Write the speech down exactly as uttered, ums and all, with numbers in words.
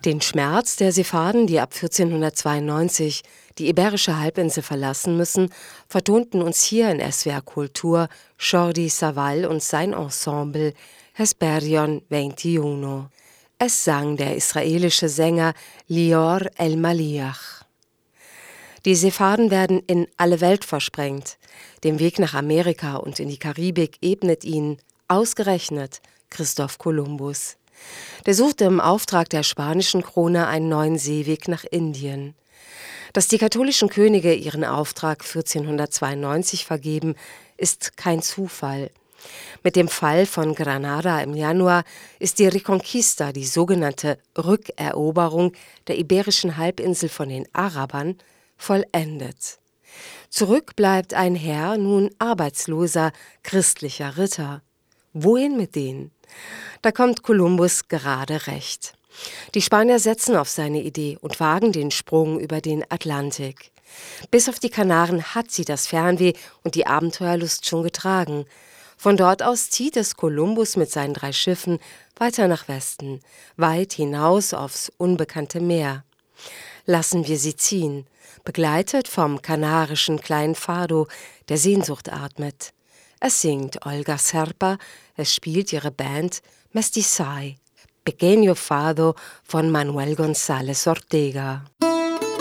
Den Schmerz der Sepharden, die ab vierzehnhundertzweiundneunzig die Iberische Halbinsel verlassen müssen, vertonten uns hier in S W R Kultur Jordi Savall und sein Ensemble Hesperion einundzwanzig. Es sang der israelische Sänger Lior El-Maliach. Die Sepharden werden in alle Welt versprengt. Den Weg nach Amerika und in die Karibik ebnet ihnen ausgerechnet Christoph Kolumbus. Der suchte im Auftrag der spanischen Krone einen neuen Seeweg nach Indien. Dass die katholischen Könige ihren Auftrag vierzehnhundertzweiundneunzig vergeben, ist kein Zufall. Mit dem Fall von Granada im Januar ist die Reconquista, die sogenannte Rückeroberung der Iberischen Halbinsel von den Arabern, vollendet. Zurück bleibt ein Herr, nun arbeitsloser, christlicher Ritter. Wohin mit denen? Da kommt Kolumbus gerade recht. Die Spanier setzen auf seine Idee und wagen den Sprung über den Atlantik. Bis auf die Kanaren hat sie das Fernweh und die Abenteuerlust schon getragen. Von dort aus zieht es Kolumbus mit seinen drei Schiffen weiter nach Westen, weit hinaus aufs unbekannte Meer. Lassen wir sie ziehen, begleitet vom kanarischen kleinen Fado, der Sehnsucht atmet. Es singt Olga Serpa, es spielt ihre Band Mestizai, Pequeño Fado von Manuel González Ortega.